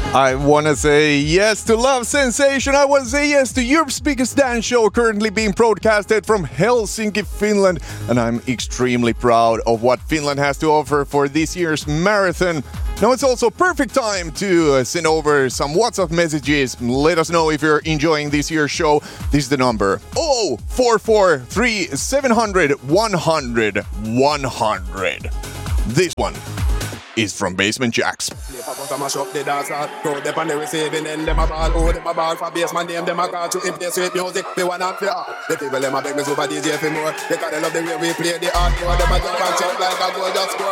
I want to say yes to Love Sensation. I want to say yes to Europe's biggest dance show, currently being broadcasted from Helsinki, Finland. And I'm extremely proud of what Finland has to offer for this year's marathon. Now it's also perfect time to send over some WhatsApp messages. Let us know if you're enjoying this year's show. This is the number 0443 700 100 100. This one is from Basement Jaxx. Mash up the dance hall, throw them on the receiving end, them a ball, oh, them a ball for baseman name, them a call to impress with music, they want up for all. The people them a beg me super DJ for more, because they love the way we play the hardcore, them a jump and shout like a goal just score.